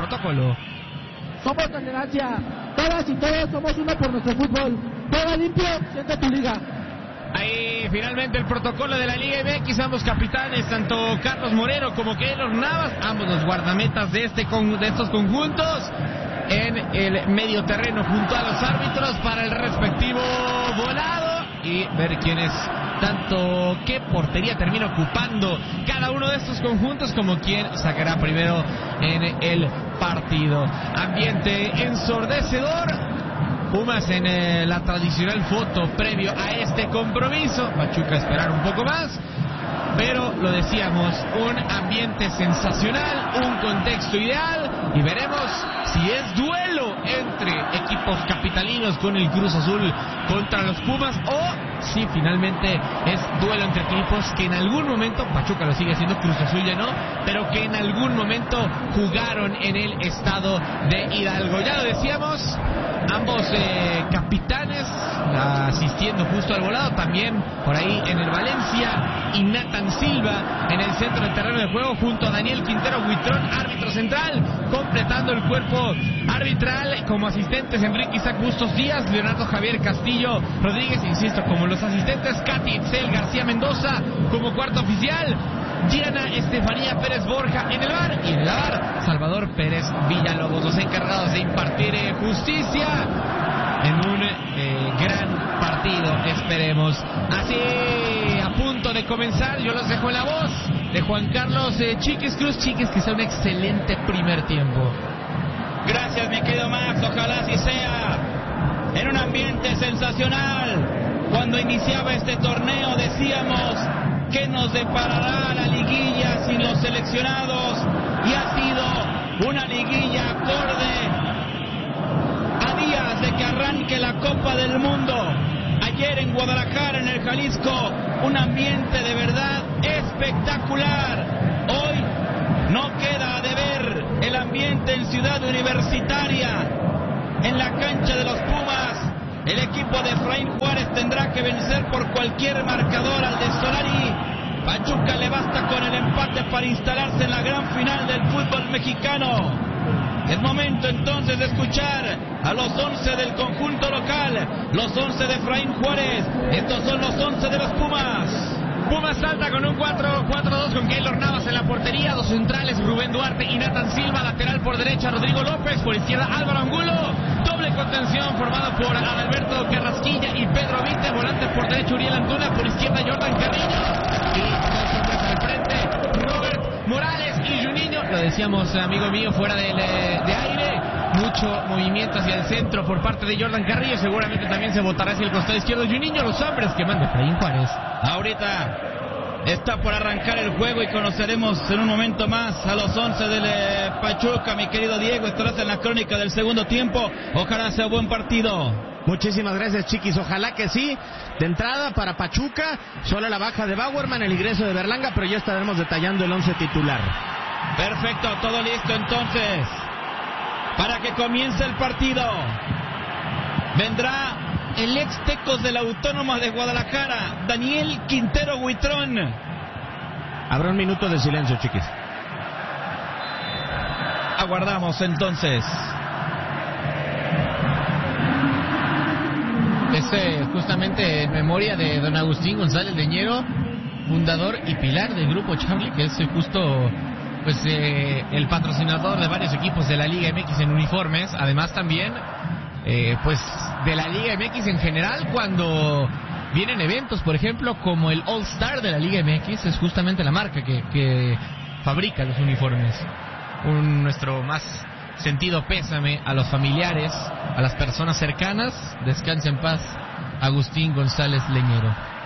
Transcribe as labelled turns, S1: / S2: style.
S1: protocolo.
S2: Somos tolerancia. Todas y todos somos uno por nuestro fútbol. Juega limpio, siente tu liga.
S1: Ahí finalmente el protocolo de la Liga MX, ambos capitanes, tanto Carlos Moreno como Keylor Navas, ambos los guardametas de estos conjuntos, en el medio terreno junto a los árbitros para el respectivo volado y ver quién es tanto qué portería termina ocupando cada uno de estos conjuntos como quién sacará primero en el partido. Ambiente ensordecedor. Pumas en la tradicional foto previo a este compromiso. Pachuca esperar un poco más, pero lo decíamos, un ambiente sensacional, un contexto ideal y veremos si es duelo entre equipos capitalinos con el Cruz Azul contra los Pumas o si finalmente es duelo entre equipos que en algún momento, Pachuca lo sigue haciendo, Cruz Azul ya no, pero que en algún momento jugaron en el estado de Hidalgo. Ya lo decíamos, ambos capitanes asistiendo justo al volado, también por ahí en el Valencia y Nathan Silva en el centro del terreno de juego junto a Daniel Quintero Huitrón, árbitro central, completando el cuerpo arbitral como asistentes Enrique Isaac Bustos Díaz, Leonardo Javier Castillo Rodríguez, insisto, como los asistentes Katy Itzel García Mendoza como cuarto oficial, Diana Estefanía Pérez Borja en el VAR y en el VAR Salvador Pérez Villalobos, los encargados de impartir justicia en un gran partido, esperemos. Así, a punto de comenzar, yo los dejo en la voz de Juan Carlos Chiques Cruz. Chiques, que sea un excelente primer tiempo.
S3: Gracias, mi querido Max, ojalá así sea. En un ambiente sensacional. Cuando iniciaba este torneo decíamos que nos deparará la liguilla sin los seleccionados y ha sido una liguilla acorde a días de que arranque la Copa del Mundo. Ayer en Guadalajara, en el Jalisco, un ambiente de verdad espectacular. Hoy no queda de ver el ambiente en Ciudad Universitaria, en la cancha de los Pumas. El equipo de Efraín Juárez tendrá que vencer por cualquier marcador al de Solari. Pachuca le basta con el empate para instalarse en la gran final del fútbol mexicano. Es momento entonces de escuchar a los 11 del conjunto local, los 11 de Efraín Juárez. Estos son los 11 de los Pumas.
S1: Pumas salta con un 4-4-2 con Keylor Navas en la portería, dos centrales Rubén Duarte y Nathan Silva, lateral por derecha Rodrigo López, por izquierda Álvaro Angulo, doble contención formado por Adalberto Carrasquilla y Pedro Vite, volante por derecha Uriel Antuna, por izquierda Jordan Carrillo y dos hombres al frente Robert Morales y Juninho. Lo decíamos, amigo mío, fuera de aire, mucho movimiento hacia el centro por parte de Jordan Carrillo, seguramente también se botará hacia el costado izquierdo Juninho, los hombres que manda Efraín Juárez.
S3: Ahorita está por arrancar el juego y conoceremos en un momento más a los 11 del Pachuca. Mi querido Diego, estarás en la crónica del segundo tiempo. Ojalá sea buen partido.
S4: Muchísimas gracias, Chiquis. Ojalá que sí. De entrada para Pachuca, solo la baja de Bauerman, el ingreso de Berlanga, pero ya estaremos detallando el 11 titular.
S3: Perfecto, todo listo entonces para que comience el partido. Vendrá el ex Tecos de la Autónoma de Guadalajara, Daniel Quintero Huitrón.
S4: Habrá un minuto de silencio, Chiquis.
S3: Aguardamos entonces.
S1: Es justamente en memoria de don Agustín González Leñero, fundador y pilar del Grupo Charlie, que es justo pues el patrocinador de varios equipos de la Liga MX en uniformes, además también pues de la Liga MX en general. Cuando vienen eventos, por ejemplo, como el All Star de la Liga MX, es justamente la marca que fabrica los uniformes. Nuestro más sentido pésame a los familiares, a las personas cercanas. Descansa en paz, Agustín González Leñero.